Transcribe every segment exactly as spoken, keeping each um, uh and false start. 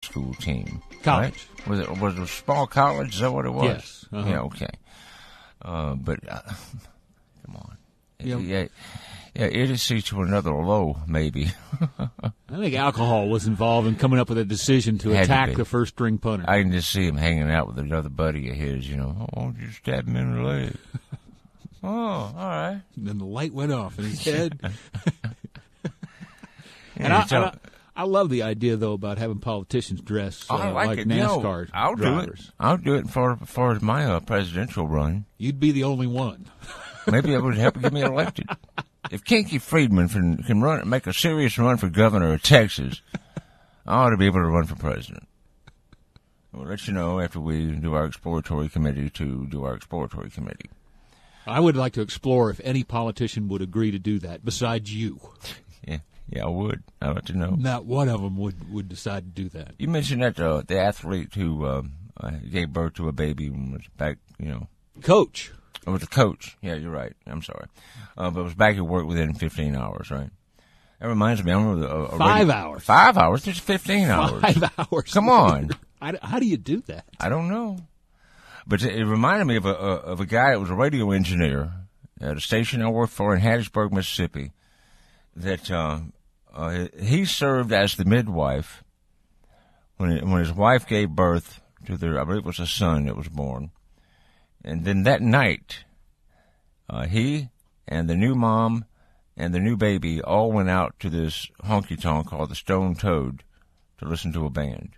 school team. College. Right? Was it was it a small college? Is that what it was? Yes. Uh-huh. Yeah, okay. Uh, but, uh, come on. Yep. Yeah, yeah, idiocy to another low, maybe. I think alcohol was involved in coming up with a decision to Had to attack be. the first string punter. I can just see him hanging out with another buddy of his, you know. Oh, why don't you stab him in the leg? Oh, all right. And then the light went off in his head. Yeah, and I, so- and I, I love the idea, though, about having politicians dress uh, I like, like it. NASCAR No, I'll drivers. do it. I'll do it for for my uh, presidential run. You'd be the only one. Maybe it would help get me elected. If Kinky Friedman can, can run, make a serious run for governor of Texas, I ought to be able to run for president. We'll let you know after we do our exploratory committee to do our exploratory committee. I would like to explore if any politician would agree to do that besides you. Yeah, yeah, I would. I'd like to know. Not one of them would, would decide to do that. You mentioned that uh, the athlete who um, uh, gave birth to a baby and was back, you know. Coach. It was a coach. Yeah, you're right. I'm sorry. Uh, but it was back at work within fifteen hours, right? That reminds me, I remember the, uh, Five radio, hours. Five hours? There's fifteen hours. Five hours. Come on. How, how do you do that? I don't know. But it reminded me of a, of a guy that was a radio engineer at a station I worked for in Hattiesburg, Mississippi, that uh, uh, he served as the midwife when when his wife gave birth to their, I believe it was a son that was born. And then that night, uh, he and the new mom and the new baby all went out to this honky-tonk called the Stone Toad to listen to a band.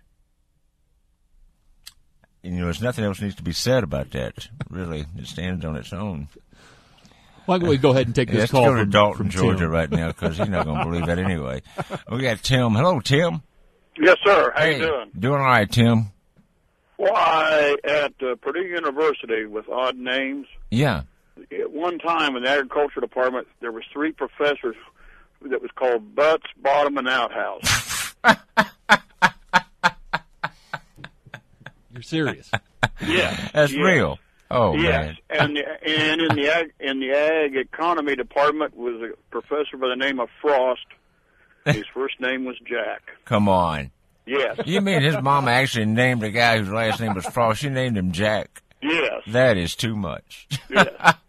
And, you know, there's nothing else needs to be said about that. Really, it stands on its own. Why don't we go ahead and take Yeah, this let's call go to from, Dalton, from Georgia Tim. right now because he's not going to believe that anyway. We got Tim. Hello, Tim. Yes, sir. How hey, you doing? Doing all right, Tim. Why, at uh, Purdue University with odd names, Yeah. at one time in the agriculture department, there was three professors that was called Butts, Bottom, and Outhouse. You're serious. Yes. That's yes. real. Oh, Yes, man. and and in the ag, in the ag economy department was a professor by the name of Frost. His first name was Jack. Come on. Yes. You mean his mama actually named a guy whose last name was Frost? She named him Jack. Yes. That is too much. Yes.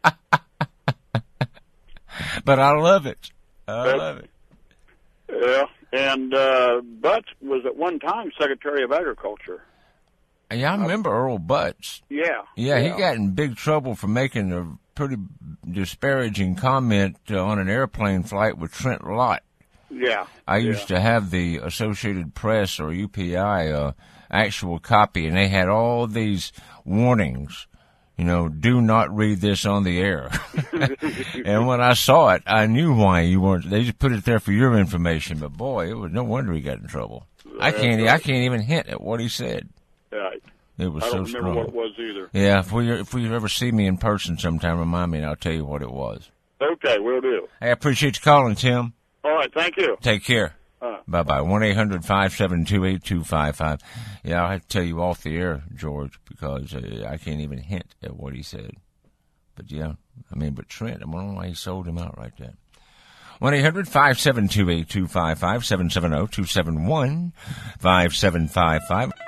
But I love it. I But- love it. Yeah, and uh, Butts was at one time Secretary of Agriculture. Yeah, I remember Earl Butts. Yeah. Yeah, he got in big trouble for making a pretty disparaging comment uh, on an airplane flight with Trent Lott. Yeah. I yeah. used to have the Associated Press or U P I uh, actual copy, and they had all these warnings. You know, do not read this on the air. And when I saw it, I knew why you weren't. They just put it there for your information. But boy, it was no wonder he got in trouble. I can't. I can't even hint at what he said. Right. It was I so don't remember strong. what it was either. Yeah, if we if we ever see me in person sometime, remind me, and I'll tell you what it was. Okay, will do. Hey, I appreciate you calling, Tim. All right, thank you. Take care. Uh, Bye bye. One eight hundred five seven two eight two five five. Yeah, I'll have to tell you off the air, George, because uh, I can't even hint at what he said. But yeah, I mean, but Trent, I don't know why he sold him out right there. One eight hundred five seven two eight two five five seven seven zero two seven one five seven five five.